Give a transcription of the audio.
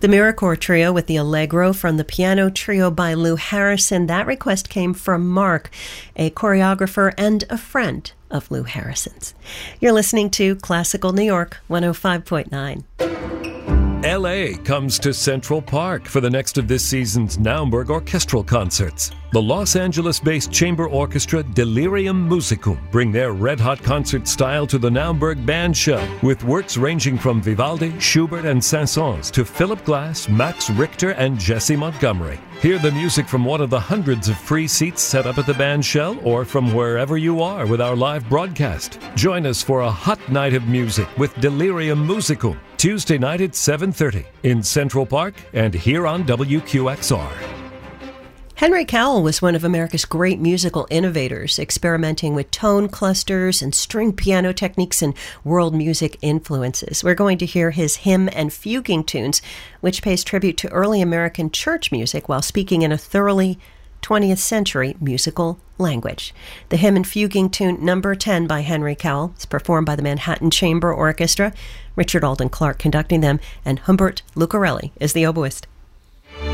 The Miracore Trio with the Allegro from the Piano Trio by Lou Harrison. That request came from Mark, a choreographer and a friend of Lou Harrison's. You're listening to Classical New York 105.9. LA comes to Central Park for the next of this season's Naumburg orchestral concerts. The Los Angeles-based chamber orchestra Delirium Musicum bring their red-hot concert style to the Naumburg Band Show, with works ranging from Vivaldi, Schubert, and Saint-Saëns to Philip Glass, Max Richter, and Jesse Montgomery. Hear the music from one of the hundreds of free seats set up at the band shell or from wherever you are with our live broadcast. Join us for a hot night of music with Delirium Musicum, Tuesday night at 7:30 in Central Park and here on WQXR. Henry Cowell was one of America's great musical innovators, experimenting with tone clusters and string piano techniques and world music influences. We're going to hear his hymn and fuguing tunes, which pays tribute to early American church music while speaking in a thoroughly 20th century musical language. The hymn and fuguing tune number 10 by Henry Cowell is performed by the Manhattan Chamber Orchestra, Richard Alden Clark conducting them, and Humbert Lucarelli is the oboist.